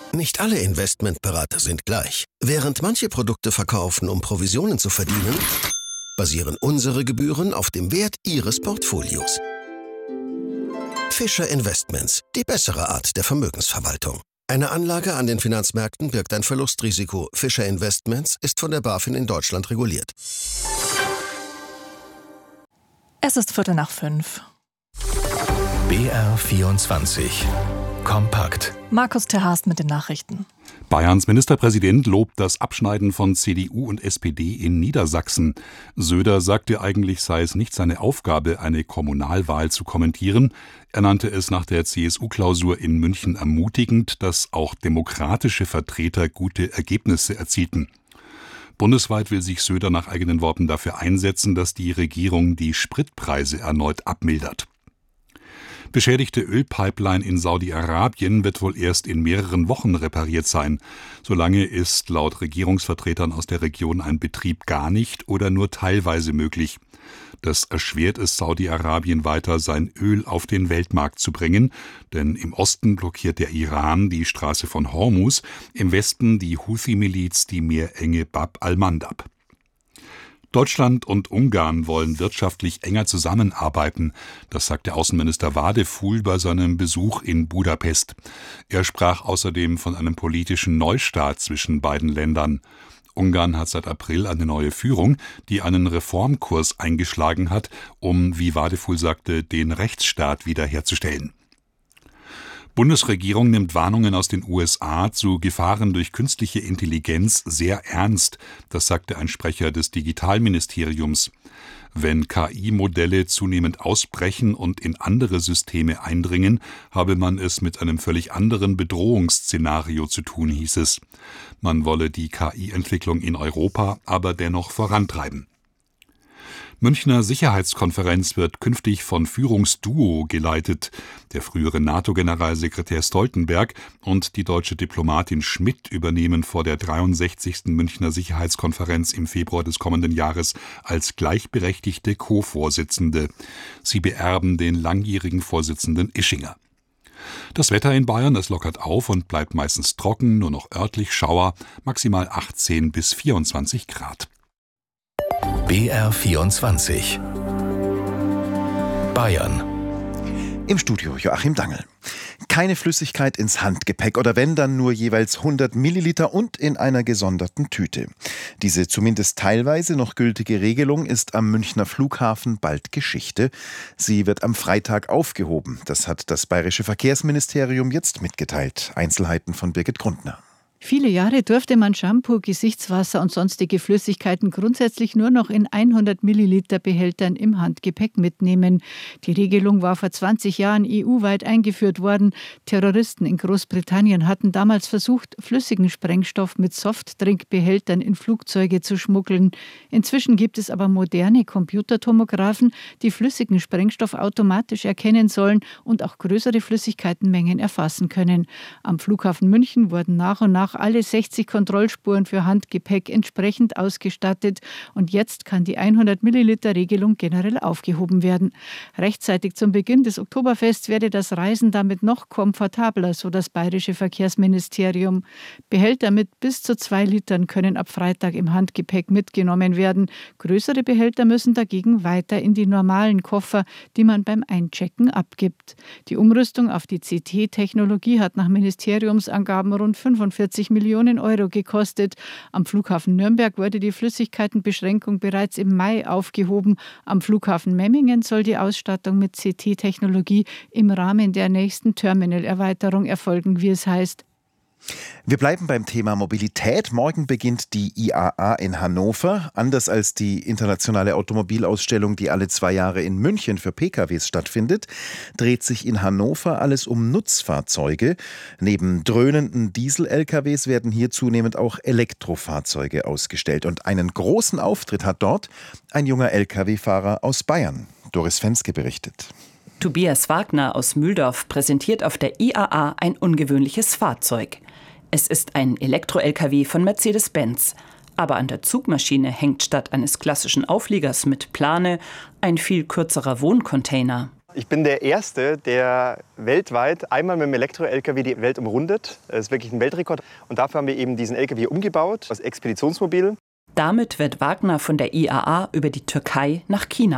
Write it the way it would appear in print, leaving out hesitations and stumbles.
Nicht alle Investmentberater sind gleich. Während manche Produkte verkaufen, um Provisionen zu verdienen, basieren unsere Gebühren auf dem Wert Ihres Portfolios. Fischer Investments, die bessere Art der Vermögensverwaltung. Eine Anlage an den Finanzmärkten birgt ein Verlustrisiko. Fischer Investments ist von der BaFin in Deutschland reguliert. Es ist 4:45. BR24 Kompakt. Markus Terhast mit den Nachrichten. Bayerns Ministerpräsident lobt das Abschneiden von CDU und SPD in Niedersachsen. Söder sagte, eigentlich sei es nicht seine Aufgabe, eine Kommunalwahl zu kommentieren. Er nannte es nach der CSU-Klausur in München ermutigend, dass auch demokratische Vertreter gute Ergebnisse erzielten. Bundesweit will sich Söder nach eigenen Worten dafür einsetzen, dass die Regierung die Spritpreise erneut abmildert. Beschädigte Ölpipeline in Saudi-Arabien wird wohl erst in mehreren Wochen repariert sein. Solange ist laut Regierungsvertretern aus der Region ein Betrieb gar nicht oder nur teilweise möglich. Das erschwert es Saudi-Arabien weiter, sein Öl auf den Weltmarkt zu bringen, denn im Osten blockiert der Iran die Straße von Hormuz, im Westen die Houthi-Miliz die Meerenge Bab al-Mandab. Deutschland und Ungarn wollen wirtschaftlich enger zusammenarbeiten. Das sagte Außenminister Wadefuhl bei seinem Besuch in Budapest. Er sprach außerdem von einem politischen Neustart zwischen beiden Ländern. Ungarn hat seit April eine neue Führung, die einen Reformkurs eingeschlagen hat, um, wie Wadefuhl sagte, den Rechtsstaat wiederherzustellen. Bundesregierung nimmt Warnungen aus den USA zu Gefahren durch künstliche Intelligenz sehr ernst, das sagte ein Sprecher des Digitalministeriums. Wenn KI-Modelle zunehmend ausbrechen und in andere Systeme eindringen, habe man es mit einem völlig anderen Bedrohungsszenario zu tun, hieß es. Man wolle die KI-Entwicklung in Europa aber dennoch vorantreiben. Münchner Sicherheitskonferenz wird künftig von Führungsduo geleitet. Der frühere NATO-Generalsekretär Stoltenberg und die deutsche Diplomatin Schmidt übernehmen vor der 63. Münchner Sicherheitskonferenz im Februar des kommenden Jahres als gleichberechtigte Co-Vorsitzende. Sie beerben den langjährigen Vorsitzenden Ischinger. Das Wetter in Bayern, es lockert auf und bleibt meistens trocken, nur noch örtlich Schauer, maximal 18 bis 24 Grad. BR24 Bayern. Im Studio Joachim Dangel. Keine Flüssigkeit ins Handgepäck oder wenn, dann nur jeweils 100 Milliliter und in einer gesonderten Tüte. Diese zumindest teilweise noch gültige Regelung ist am Münchner Flughafen bald Geschichte. Sie wird am Freitag aufgehoben. Das hat das Bayerische Verkehrsministerium jetzt mitgeteilt. Einzelheiten von Birgit Grundner. Viele Jahre durfte man Shampoo, Gesichtswasser und sonstige Flüssigkeiten grundsätzlich nur noch in 100 Milliliter Behältern im Handgepäck mitnehmen. Die Regelung war vor 20 Jahren EU-weit eingeführt worden. Terroristen in Großbritannien hatten damals versucht, flüssigen Sprengstoff mit Softdrinkbehältern in Flugzeuge zu schmuggeln. Inzwischen gibt es aber moderne Computertomographen, die flüssigen Sprengstoff automatisch erkennen sollen und auch größere Flüssigkeitenmengen erfassen können. Am Flughafen München wurden nach und nach alle 60 Kontrollspuren für Handgepäck entsprechend ausgestattet und jetzt kann die 100 Milliliter Regelung generell aufgehoben werden. Rechtzeitig zum Beginn des Oktoberfests werde das Reisen damit noch komfortabler, so das Bayerische Verkehrsministerium. Behälter mit bis zu 2 Litern können ab Freitag im Handgepäck mitgenommen werden. Größere Behälter müssen dagegen weiter in die normalen Koffer, die man beim Einchecken abgibt. Die Umrüstung auf die CT-Technologie hat nach Ministeriumsangaben rund 45 Millionen Euro gekostet. Am Flughafen Nürnberg wurde die Flüssigkeitenbeschränkung bereits im Mai aufgehoben. Am Flughafen Memmingen soll die Ausstattung mit CT-Technologie im Rahmen der nächsten Terminalerweiterung erfolgen, wie es heißt. Wir bleiben beim Thema Mobilität. Morgen beginnt die IAA in Hannover. Anders als die internationale Automobilausstellung, die alle 2 Jahre in München für PKWs stattfindet, dreht sich in Hannover alles um Nutzfahrzeuge. Neben dröhnenden Diesel-LKWs werden hier zunehmend auch Elektrofahrzeuge ausgestellt. Und einen großen Auftritt hat dort ein junger LKW-Fahrer aus Bayern. Doris Fenske berichtet. Tobias Wagner aus Mühldorf präsentiert auf der IAA ein ungewöhnliches Fahrzeug. Es ist ein Elektro-LKW von Mercedes-Benz. Aber an der Zugmaschine hängt statt eines klassischen Aufliegers mit Plane ein viel kürzerer Wohncontainer. Ich bin der Erste, der weltweit einmal mit dem Elektro-LKW die Welt umrundet. Das ist wirklich ein Weltrekord. Und dafür haben wir eben diesen LKW umgebaut als Expeditionsmobil. Damit wird Wagner von der IAA über die Türkei nach China